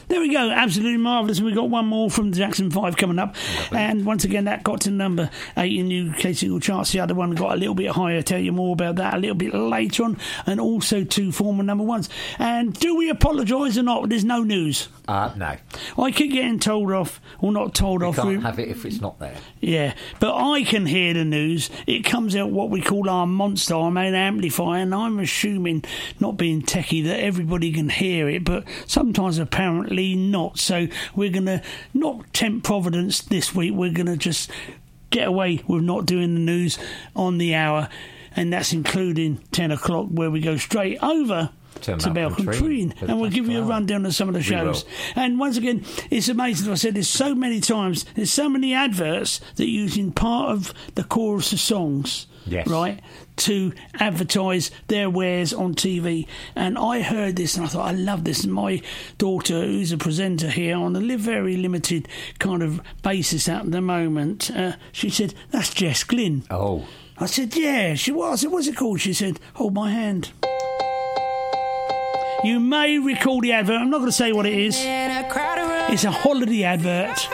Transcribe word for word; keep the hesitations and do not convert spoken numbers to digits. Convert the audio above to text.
There we go, absolutely marvellous. And we've got one more from the Jackson five coming up. Lovely. And once again, that got to number eight in U K single charts. The other one got a little bit higher. I'll tell you more about that a little bit later on. And also two former number ones. And do we apologise or not? There's no news. Uh, no. I keep getting told off, or not told we off. Can't we can't have it if it's not there. Yeah, but I can hear the news. It comes out what we call our monster, our main amplifier, and I'm assuming, not being techie, that everybody can hear it, but sometimes apparently not. So we're going to not tempt Providence this week. We're going to just get away with not doing the news on the hour, and that's including ten o'clock, where we go straight over to Malcolm Treen, and we'll give you a rundown of some of the shows. And once again, it's amazing, as I said, there's so many times, there's so many adverts that using part of the chorus of songs, yes, right, to advertise their wares on T V. And I heard this and I thought, I love this. And my daughter, who's a presenter here on a li- very limited kind of basis at the moment, uh, she said, that's Jess Glynn. Oh. I said, yeah. She was. I said, what's it called? She said, Hold My Hand. You may recall the advert. I'm not going to say what it is. It's a holiday advert.